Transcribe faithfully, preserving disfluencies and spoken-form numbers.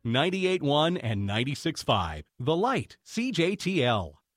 ninety-eight point one and ninety-six point five. The Light, C J T L.